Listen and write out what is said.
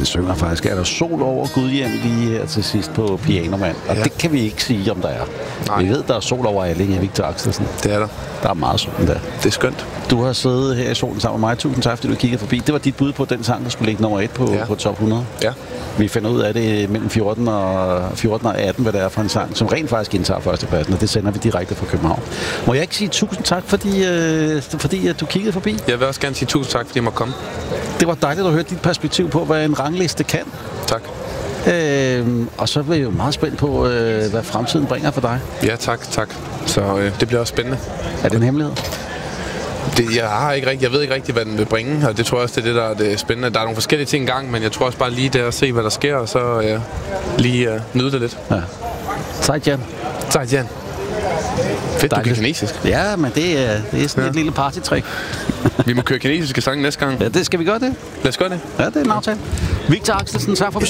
Han synger faktisk, er der sol over Gudhjem lige her til sidst på Pianoman. Og det kan vi ikke sige, om der er. Nej. Vi ved, der er sol over Allinge af Victor Axelsen. Det er der. Der er meget sol der. Det er skønt. Du har siddet her i solen sammen med mig. Tusind tak, fordi du kiggede forbi. Det var dit bud på den sang, der skulle ligge nummer 1 på top 100. Ja. Vi finder ud af det mellem 14 og 18, hvad det er for en sang, som rent faktisk indtager førstepladsen, og det sender vi direkte fra København. Må jeg ikke sige tusind tak, fordi at du kiggede forbi? Jeg vil også gerne sige tusind tak, fordi jeg måtte komme. Det var dejligt at høre dit perspektiv på, hvad en rangliste kan. Tak. Og så er jeg jo meget spændt på, hvad fremtiden bringer for dig. Ja, tak. Så det bliver også spændende. Er det en hemmelighed? Jeg ved ikke rigtig, hvad den vil bringe, og det tror jeg også, det er det, der er det spændende. Der er nogle forskellige ting i gang, men jeg tror også bare lige der at se, hvad der sker, og så lige nyde det lidt. Ja. Sejt, Jan. Fedt, du kan kinesisk. Ja, men det er sådan et lille partytrick. Vi må køre kinesiske sange næste gang. Ja, det skal vi gøre det. Lad os gøre det. Ja, det er en aftale. Victor Axelsen, tak for